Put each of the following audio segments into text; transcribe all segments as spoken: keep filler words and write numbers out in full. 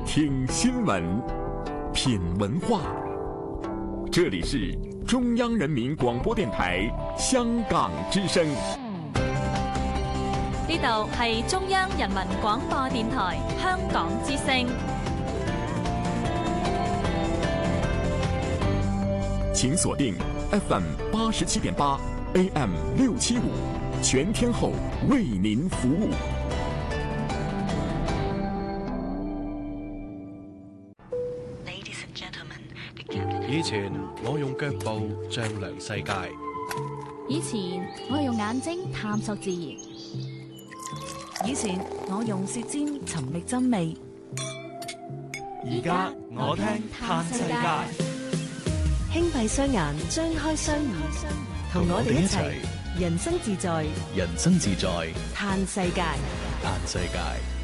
聽新聞，品文化。這裡是中央人民廣播電台香港之聲。 呢度係中央人民廣播電台香港之聲。 請鎖定 F M 八十七點八 A M 六七五，全天候為您服務。 以前我用腳步丈量世界， 以前我用眼睛探索自然， 以前我用舌尖尋覓真味， 而家我聽嘆世界。 輕閉雙眼，張開雙耳，同我哋一齊人生自在， 人生自在嘆世界， 嘆世界。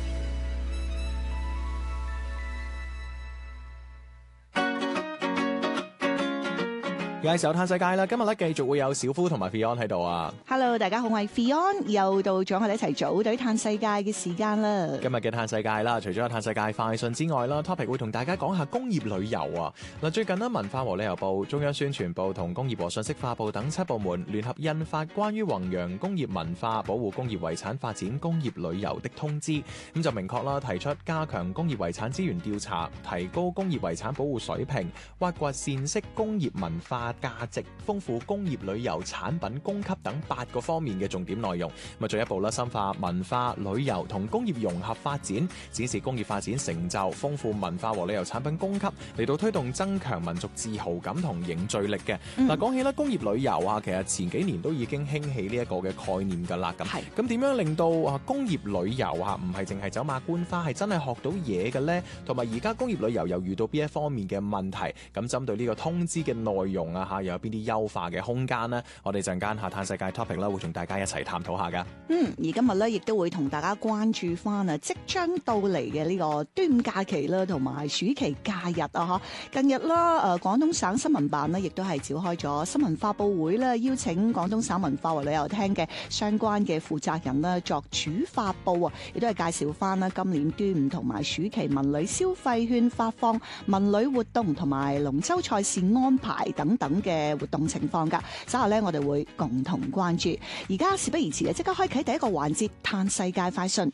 介紹嘆世界啦！今日咧繼續會有小夫同埋 Fion 喺度啊。 Hello， 大家好，我係 Fion，又到咗我哋一齊組隊嘆世界嘅時間啦。 今日嘅嘆世界啦，除咗有嘆世界快訊之外啦 ，topic 會同大家講下工業旅遊啊。嗱，最近咧文化和旅遊部、中央宣傳部同工業和信息化部等七部門聯合印發關於弘揚工業文化、保護工業遺產、發展工業旅遊的通知，咁就明確啦，提出加強工業遺產資源調查，提高工業遺產保護水平，挖掘善識工業文化價值，豐富工業旅遊產品供給等八個方面嘅重點內容。咁啊，進一步啦，深化文化旅遊同工業融合發展，展示工業發展成就，豐富文化和旅遊產品供給，嚟到推動增強民族自豪感同凝聚力嘅。嗱、嗯，講起啦，工業旅遊啊，其實前幾年都已經興起呢一個嘅概念㗎啦。咁係，咁點樣令到啊工業旅遊啊唔係淨係走馬觀花，係真係學到嘢嘅咧？同埋而家工業旅遊又遇到邊一方面嘅問題？咁針對呢個通知嘅內容啊，嚇又有邊啲優化嘅空間呢？我哋陣間下嘆世界 topic 啦，會同大家一齊探討下噶。 嗯，而今日咧亦都會同大家關注翻啊，即將到嚟嘅呢個端午假期啦，同埋暑期假日啊，嚇。近日啦，誒廣東省新聞辦呢亦都係召開咗新聞發佈會啦，邀請廣東省文化和旅遊廳嘅相關嘅負責人啦作主發佈啊，亦都係介紹翻啦今年端午同埋暑期文旅消費券發放、文旅活動同埋龍舟賽事安排等等嘅活動情況㗎。稍後咧，我哋會共同關注。而家事不宜遲啊，即刻開啟第一個環節，嘆世界快訊。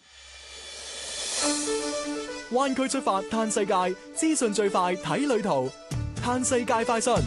灣區出發嘆世界，資訊最快睇旅途，嘆世界快訊。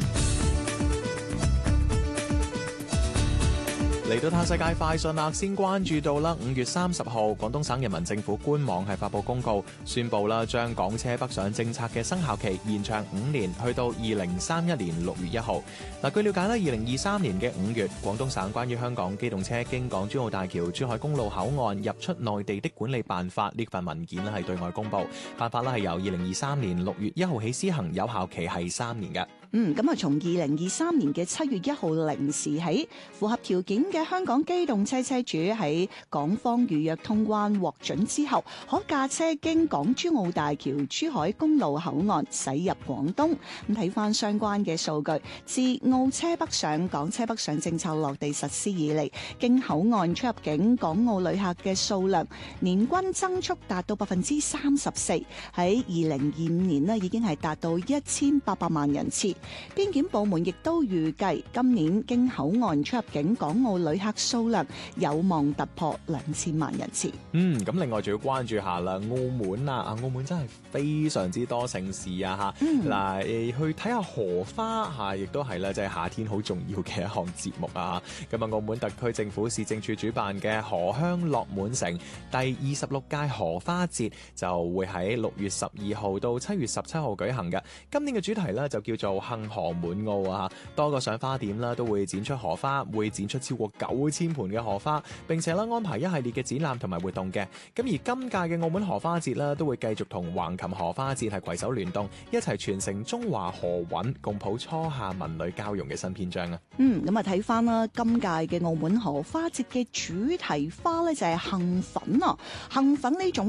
嚟到嘆世界快訊啦，先關注到啦，五月三十號，廣東省人民政府官網係發布公告，宣布啦，將港車北上政策嘅生效期延長五年，去到二零三一年六月一號。嗱，據了解咧，二零二三年嘅五月，廣東省關於香港機動車經港珠澳大橋珠海公路口岸入出內地的管理辦法呢份文件咧係對外公布，辦法咧係由二零二三年六月一號起施行，有效期係三年嘅。 嗯，咁啊，從二零二三年嘅七月一號零時起，符合條件嘅香港機動車車主喺港方預約通關獲准之後，可駕車經港珠澳大橋珠海公路口岸駛入廣東。咁睇翻相關嘅數據，自澳車北上、港車北上政策落地實施以嚟，經口岸出入境港澳旅客嘅數量年均增速達到百分之三十四，喺二零二五年呢已經係達到一千八百萬人次。邊檢部門亦都預計今年經口岸出入境港澳旅客數量有望突破兩千萬人次。 嗯，咁另外仲要關注下啦，澳門啊，啊澳門真係非常之多盛事啊嚇。嗱、嗯，去睇下荷花嚇，亦都係咧，即係夏天好重要嘅一項節目啊。咁啊，澳門特區政府市政處主辦嘅荷香樂滿城第二十六屆荷花節就會喺六月十二號到七月十七號舉行嘅。今年嘅主題咧就叫做幸荷滿澳啊，多個賞花點啦，都會展出荷花，會展出超過九千盆嘅荷花，並且啦安排一系列嘅展覽同埋活動嘅。咁而今屆嘅澳門荷花節啦，都會繼續同橫琴荷花節係攜手聯動，一齊傳承中華荷韻，共譜初夏文旅交融嘅新篇章啊！ 嗯，咁啊睇翻啦，今屆嘅澳門荷花節嘅主題花咧就係杏粉啊，杏粉呢種